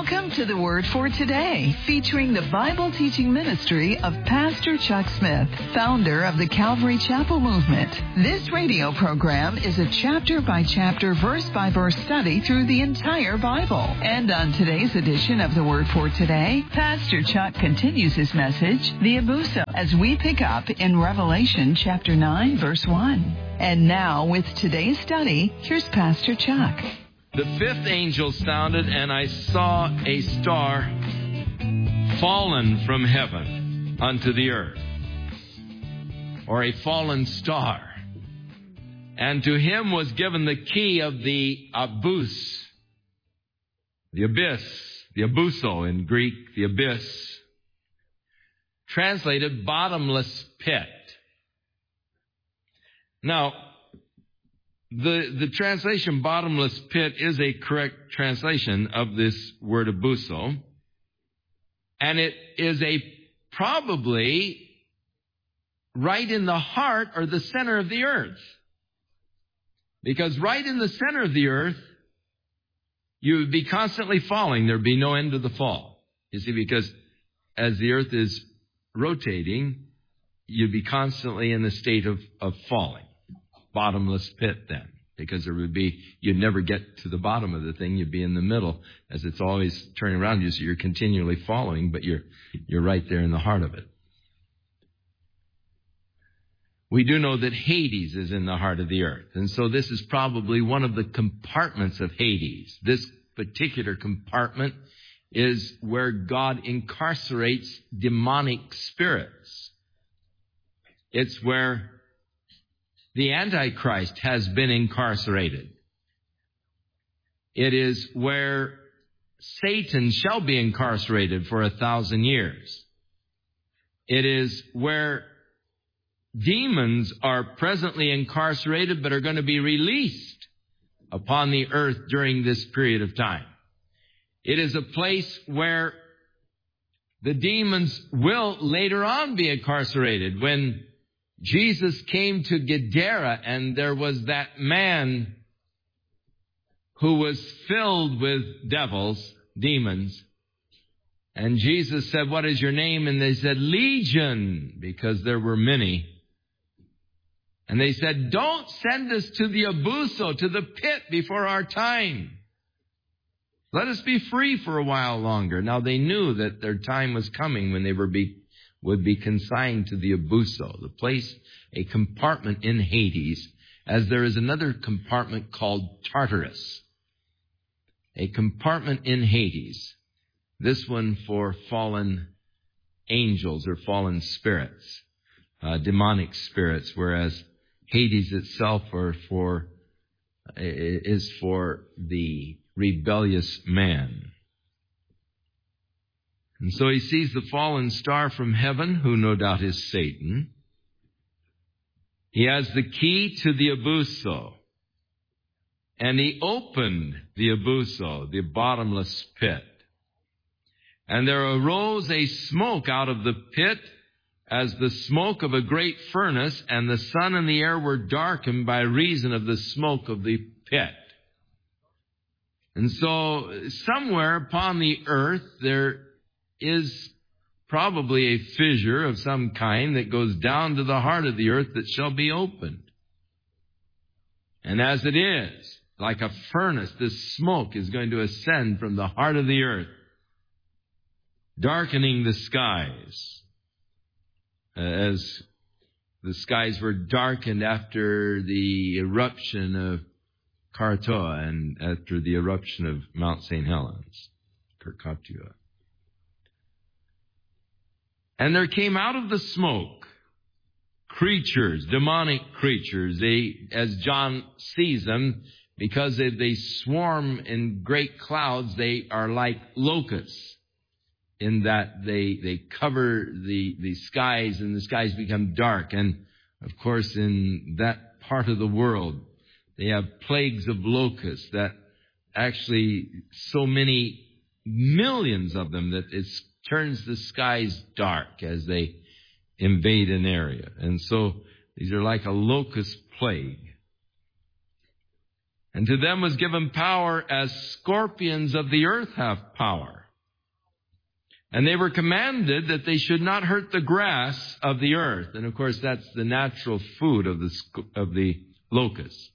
Welcome to the Word for Today, featuring the Bible teaching ministry of Pastor Chuck Smith, founder of the Calvary Chapel Movement. This radio program is a chapter-by-chapter, verse-by-verse study through the entire Bible. And on today's edition of the Word for Today, Pastor Chuck continues his message, The Abuso, as we pick up in Revelation chapter 9, verse 1. And now, with today's study, here's Pastor Chuck. The fifth angel sounded, and I saw a star fallen from heaven unto the earth, or a fallen star. And to him was given the key of the abyss, the abyss, the abuso in Greek, the abyss, translated bottomless pit. Now, the translation bottomless pit is a correct translation of this word abuso. And it is probably right in the heart or the center of the earth. Because right in the center of the earth, you would be constantly falling. There would be no end to the fall. You see, because as the earth is rotating, you'd be constantly in the state of falling. Bottomless pit then, because you'd never get to the bottom of the thing. You'd be in the middle as it's always turning around you, so you're continually following, but you're right there in the heart of it. We do know that Hades is in the heart of the earth, and so this is probably one of the compartments of Hades. This particular compartment is where God incarcerates demonic spirits. It's where the Antichrist has been incarcerated. It is where Satan shall be incarcerated for 1,000 years. It is where demons are presently incarcerated but are going to be released upon the earth during this period of time. It is a place where the demons will later on be incarcerated. When Jesus came to Gadara, and there was that man who was filled with demons. And Jesus said, "What is your name?" And they said, "Legion," because there were many. And they said, "Don't send us to the abuso, to the pit before our time. Let us be free for a while longer." Now they knew that their time was coming when they would be consigned to the abuso, the place, a compartment in Hades, as there is another compartment called Tartarus. A compartment in Hades. This one for fallen angels or fallen spirits, demonic spirits, whereas Hades itself is for the rebellious man. And so he sees the fallen star from heaven, who no doubt is Satan. He has the key to the abuso. And he opened the abuso, the bottomless pit. And there arose a smoke out of the pit as the smoke of a great furnace, and the sun and the air were darkened by reason of the smoke of the pit. And so somewhere upon the earth there is probably a fissure of some kind that goes down to the heart of the earth that shall be opened. And as it is, like a furnace, this smoke is going to ascend from the heart of the earth, darkening the skies, as the skies were darkened after the eruption of Krakatoa and after the eruption of Mount St. Helens, Krakatoa. And there came out of the smoke creatures, demonic creatures. As John sees them, because they swarm in great clouds, they are like locusts, in that they cover the skies, and the skies become dark. And, of course, in that part of the world, they have plagues of locusts that actually so many millions of them that it turns the skies dark as they invade an area. And so these are like a locust plague. And to them was given power as scorpions of the earth have power. And they were commanded that they should not hurt the grass of the earth. And of course, that's the natural food of the locust.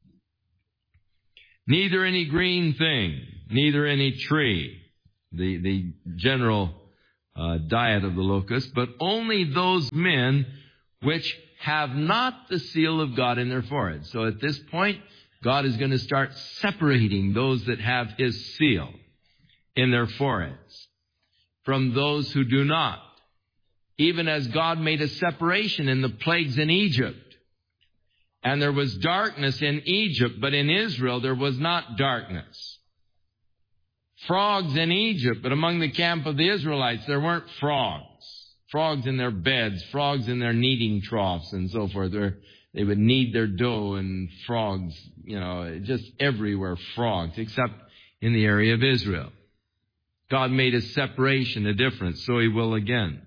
Neither any green thing, neither any tree, the general diet of the locust, but only those men which have not the seal of God in their foreheads. So at this point, God is going to start separating those that have His seal in their foreheads from those who do not. Even as God made a separation in the plagues in Egypt. And there was darkness in Egypt, but in Israel there was not darkness. Frogs in Egypt, but among the camp of the Israelites there weren't frogs. Frogs in their beds, frogs in their kneading troughs and so forth. They would knead their dough, and frogs, just everywhere frogs, except in the area of Israel. God made a separation, a difference, so He will again.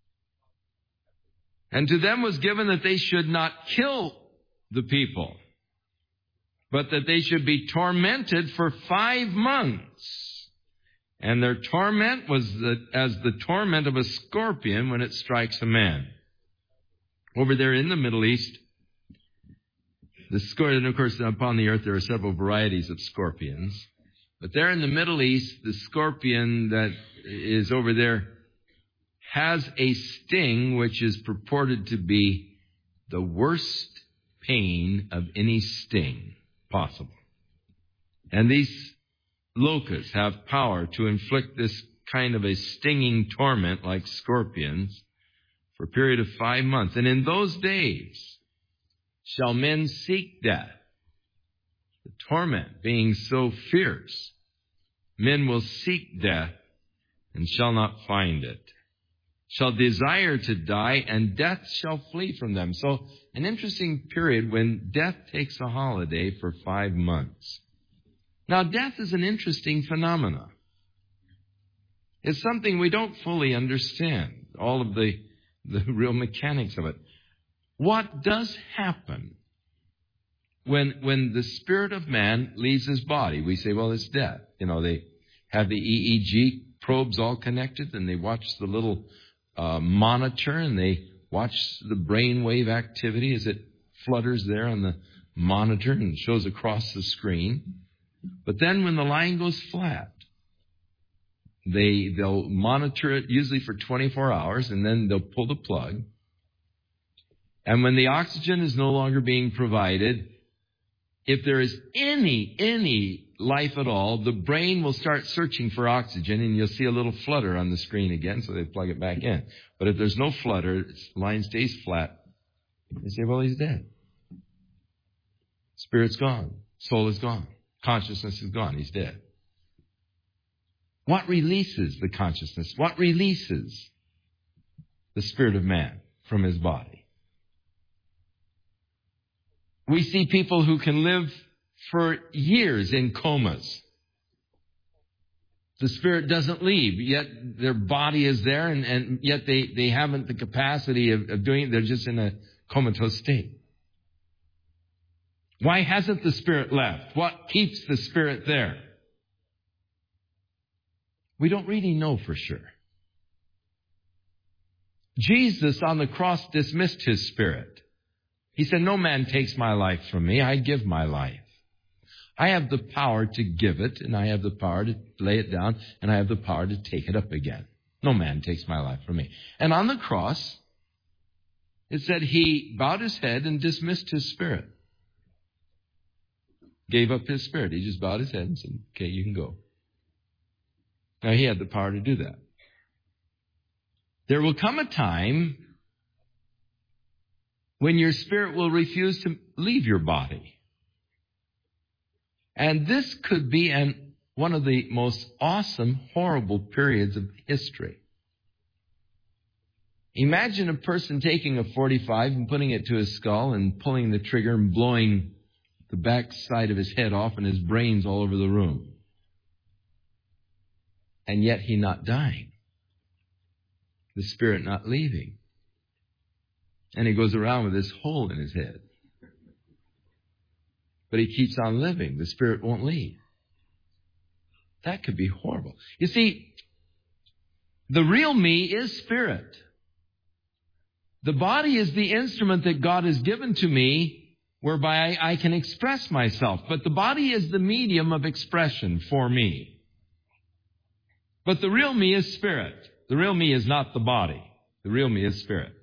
And to them was given that they should not kill the people, but that they should be tormented for 5 months. And their torment was as the torment of a scorpion when it strikes a man. Over there in the Middle East, and of course upon the earth there are several varieties of scorpions. But there in the Middle East, the scorpion that is over there has a sting which is purported to be the worst pain of any sting possible. And these locusts have power to inflict this kind of a stinging torment like scorpions for a period of 5 months. And in those days shall men seek death. The torment being so fierce, men will seek death and shall not find it. Shall desire to die, and death shall flee from them. So an interesting period when death takes a holiday for 5 months. Now, death is an interesting phenomenon. It's something we don't fully understand, all of the real mechanics of it. What does happen when the spirit of man leaves his body? We say, well, it's death. They have the EEG probes all connected, and they watch the little monitor, and they watch the brainwave activity as it flutters there on the monitor and shows across the screen. But then when the line goes flat, they'll monitor it usually for 24 hours, and then they'll pull the plug. And when the oxygen is no longer being provided, if there is any life at all, the brain will start searching for oxygen, and you'll see a little flutter on the screen again, so they plug it back in. But if there's no flutter, the line stays flat. They say, well, he's dead. Spirit's gone. Soul is gone. Consciousness is gone. He's dead. What releases the consciousness? What releases the spirit of man from his body? We see people who can live for years in comas. The spirit doesn't leave, yet their body is there, and yet they haven't the capacity of doing it. They're just in a comatose state. Why hasn't the spirit left? What keeps the spirit there? We don't really know for sure. Jesus on the cross dismissed His spirit. He said, no man takes my life from me. I give my life. I have the power to give it, and I have the power to lay it down, and I have the power to take it up again. No man takes my life from me. And on the cross, it said He bowed His head and dismissed His spirit. Gave up His spirit. He just bowed His head and said, okay, you can go. Now, He had the power to do that. There will come a time when your spirit will refuse to leave your body. And this could be one of the most awesome, horrible periods of history. Imagine a person taking a .45 and putting it to his skull and pulling the trigger and blowing the back side of his head off and his brains all over the room. And yet he not dying. The spirit not leaving. And he goes around with this hole in his head. But he keeps on living. The spirit won't leave. That could be horrible. You see, The real me is spirit. The body is the instrument that God has given to me whereby I can express myself. But the body is the medium of expression for me. But the real me is spirit. The real me is not the body. The real me is spirit.